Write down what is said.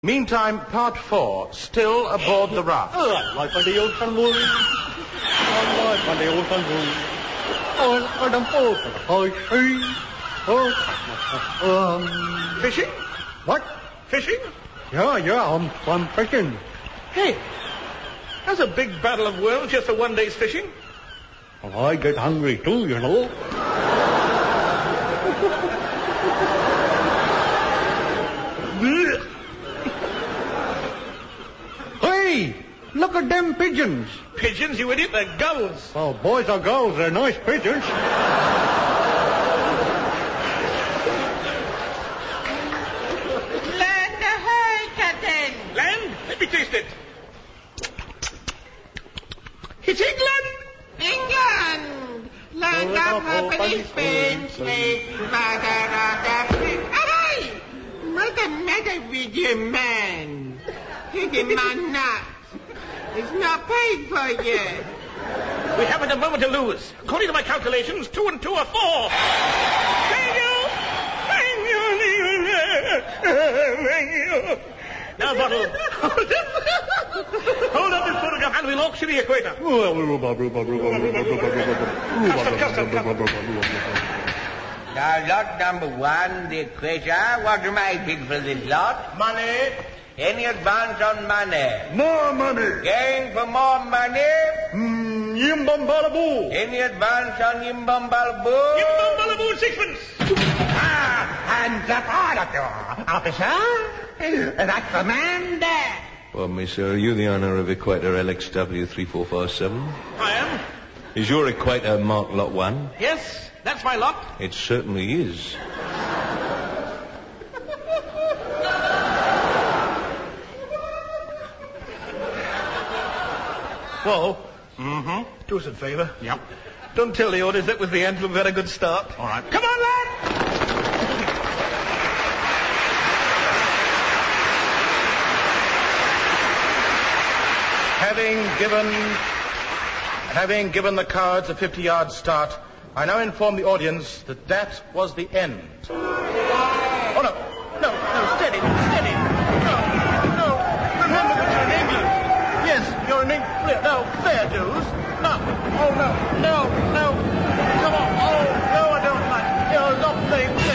Meantime, part 4, still aboard the raft. Life on the ocean moon. Life on the ocean moon. On the boat, Fishing? What? Fishing? Yeah, I'm fishing. Hey, that's a big battle of worlds just for one day's fishing. Well, I get hungry too, you know. Hey, look at them pigeons. Pigeons, you idiot, they're gulls. Oh, boys or girls, they're nice pigeons. Land ahoy, Captain! Land? Let me taste it. It's England! England! Land of hope and Spain, slave, mother of Africa. Ahoy! What's the matter with you, man? Taking my nuts. It's not paid for yet. We haven't a moment to lose. According to my calculations, 2 and 2 are 4. Thank you! Thank you! Now, Bottle. Hold up this photograph and we'll auction the equator. Custom. Now, lot number 1, the equator. What am I bid for this lot? Money. Any advance on money? More money. Going for more money? Yimbambalaboo. Any advance on Yimbambalaboo? Yimbambalaboo, 6pence. Hands up, all of you. Officer, that's the man there. Well, miss, are you the owner of Equator LXW 3457? I am. Is your Equator marked Lot 1? Yes, that's my lot. It certainly is. Whoa. Mm-hmm. Do us a favour. Yep. Don't tell the orders that was the end of a very good start. All right. Come on, lad! Having given the cards a 50-yard start, I now inform the audience that that was the end. Oh, no, steady. No. Remember that you're in England. Yes, you're in England. No, fair dues. No. Oh, no.